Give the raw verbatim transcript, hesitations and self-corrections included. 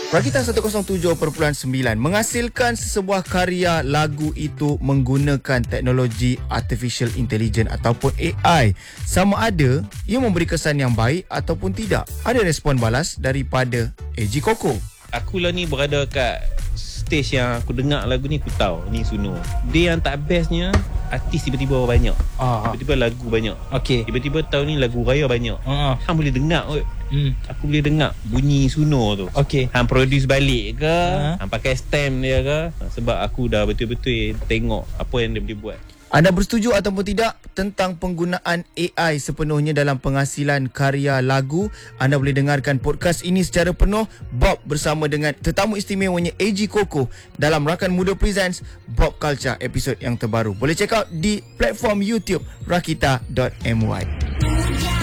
Rakita seratus tujuh perpuluhan sembilan menghasilkan sebuah karya lagu itu menggunakan teknologi Artificial Intelligence ataupun A I. Sama ada ia memberi kesan yang baik ataupun tidak. Ada respon balas daripada A G Koko. Aku lah ni berada kat stage yang aku dengar lagu ni, aku tahu ni Suno. Dia yang tak bestnya, artis tiba-tiba banyak. Ah, Tiba-tiba lagu banyak. okey. Tiba-tiba tahun ni lagu raya banyak. Ah, Hang boleh dengar kot. hmm. Aku boleh dengar bunyi Suno tu. Okey. Hang produce balik ke, Ha? hang pakai stem dia ke. Sebab aku dah betul-betul tengok apa yang dia boleh buat. Anda bersetuju ataupun tidak tentang penggunaan A I sepenuhnya dalam penghasilan karya lagu? Anda boleh dengarkan podcast ini secara penuh Bob bersama dengan tetamu istimewanya A G Koko dalam Rakan Muda Presents Bob Culture episod yang terbaru. Boleh check out di platform YouTube rakita dot my.